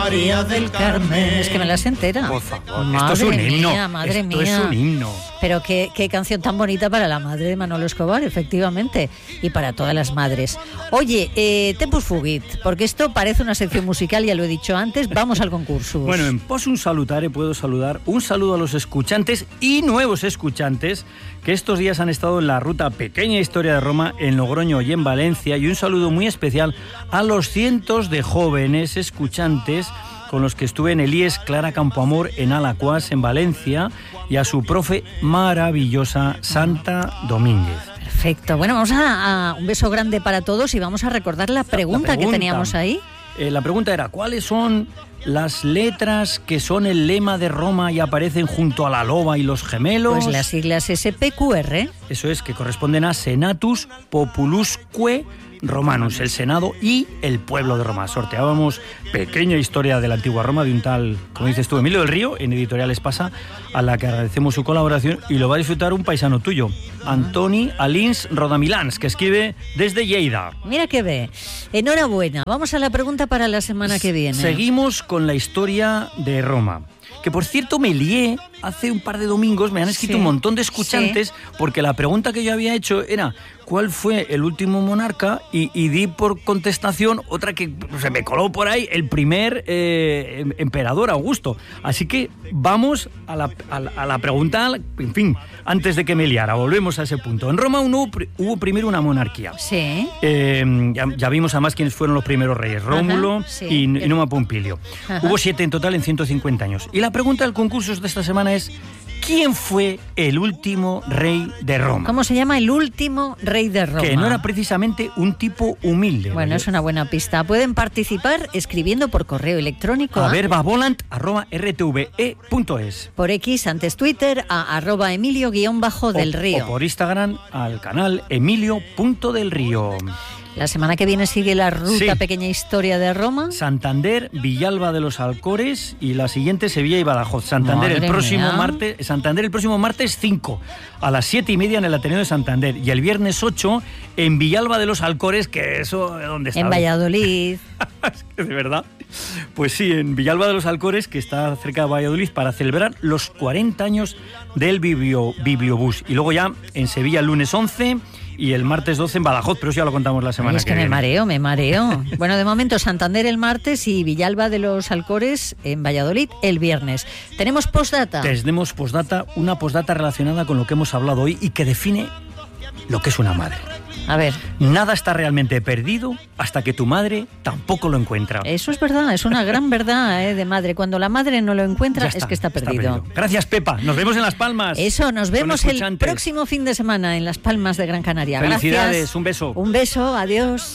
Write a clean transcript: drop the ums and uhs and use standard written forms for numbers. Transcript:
María del Carmen. Es que me las entera. Por favor, Madre esto es un himno. mía, madre esto mía. es un himno. Pero qué canción tan bonita para la madre de Manolo Escobar, efectivamente, y para todas las madres. Oye, Tempus Fugit, porque esto parece una sección musical, ya lo he dicho antes, vamos al concurso. Bueno, en Possum Salutare puedo saludar un saludo a los escuchantes y nuevos escuchantes que estos días han estado en la ruta Pequeña Historia de Roma en Logroño y en Valencia, y un saludo muy especial a los cientos de jóvenes escuchantes con los que estuve en el IES Clara Campoamor en Alacuás, en Valencia, y a su profe maravillosa Santa Domínguez. Perfecto. Bueno, vamos a un beso grande para todos y vamos a recordar la pregunta que teníamos ahí. La pregunta era, ¿cuáles son las letras que son el lema de Roma y aparecen junto a la loba y los gemelos? Pues las siglas SPQR. Eso es, que corresponden a Senatus Populusque Romanus, el Senado y el pueblo de Roma. Sorteábamos Pequeña Historia de la Antigua Roma de un tal, como dices tú, Emilio del Río, en Editorial Espasa, a la que agradecemos su colaboración, y lo va a disfrutar un paisano tuyo, Antoni Alins Rodamilans, que escribe desde Lleida. Mira que ve. Enhorabuena. Vamos a la pregunta para la semana que viene. Seguimos con la historia de Roma. Que por cierto me lié hace un par de domingos, me han escrito un montón de escuchantes, porque la pregunta que yo había hecho era ¿cuál fue el último monarca? Y di por contestación otra que se me coló por ahí, el primer emperador, Augusto. Así que vamos a la pregunta, en fin, antes de que me liara, volvemos a ese punto. En Roma hubo primero una monarquía. Sí. Ya vimos además quiénes fueron los primeros reyes, Rómulo y Numa Pompilio. Hubo 7 en total en 150 años. Y la pregunta del concurso de esta semana es: ¿quién fue el último rey de Roma? ¿Cómo se llama el último rey de Roma? Que no era precisamente un tipo humilde. Bueno, es una buena pista. Pueden participar escribiendo por correo electrónico a verbavolant@rtve.es. Por X, antes Twitter, a @Emilio_del Río. O por Instagram al canal Emilio.delrío. La semana que viene sigue la ruta Pequeña Historia de Roma. Santander, Villalba de los Alcores, y la siguiente Sevilla y Badajoz. Santander el próximo martes 5 a las 7:30 en el Ateneo de Santander, y el viernes 8 en Villalba de los Alcores, que eso ¿dónde está? En Valladolid. ¿De verdad? Pues sí, en Villalba de los Alcores, que está cerca de Valladolid, para celebrar los 40 años del Bibliobús. Y luego ya en Sevilla el lunes 11 y el martes 12 en Badajoz, pero eso ya lo contamos la semana que viene. Es que me mareo. Bueno, de momento Santander el martes y Villalba de los Alcores en Valladolid el viernes. ¿Tenemos postdata? Tenemos postdata, una postdata relacionada con lo que hemos hablado hoy y que define lo que es una madre. A ver. Nada está realmente perdido hasta que tu madre tampoco lo encuentra. Eso es verdad, es una gran verdad de madre. Cuando la madre no lo encuentra es que está perdido. Gracias, Pepa. Nos vemos en Las Palmas. Eso, nos vemos el próximo fin de semana en Las Palmas de Gran Canaria. Felicidades, gracias. un beso. Un beso, adiós.